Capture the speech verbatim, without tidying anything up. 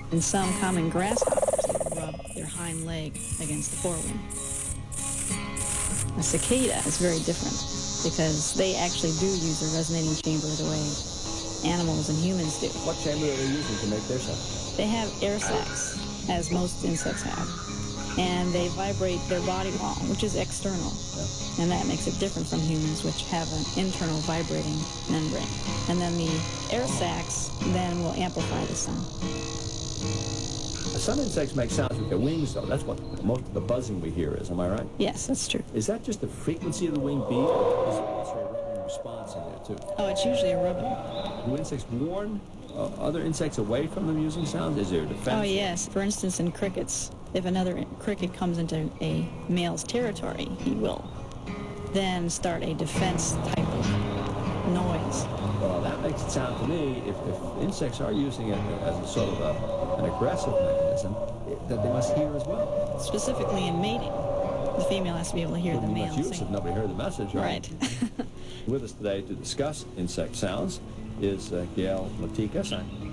In some common grasshoppers, they will rub their hind leg against the forewing. A cicada is very different because they actually do use a resonating chamber the way animals and humans do. What chamber are they using to make their sound? They have air sacs, as most insects have, and they vibrate their body wall, which is external, yeah. And that makes it different from humans, which have an internal vibrating membrane. And then the air sacs then will amplify the sound. Some insects make sounds with their wings, though. That's what most of the buzzing we hear is. Am I right? Yes, that's true. Is that just the frequency of the wing beat, or is there a rubbing response in there, too? Oh, it's usually a rubbing. Do insects warn uh, other insects away from them using sounds? Is there a defense? Oh, yes. For instance, in crickets, if another cricket comes into a male's territory, he will then start a defense type of noise. Well, that makes it sound to me, if, if insects are using it as a sort of a, an aggressive mechanism, it, that they must hear as well. Specifically in mating, the female has to be able to hear Wouldn't the be male much use sing. if nobody heard the message, right? Right. With us today to discuss insect sounds is uh, Gail Latika.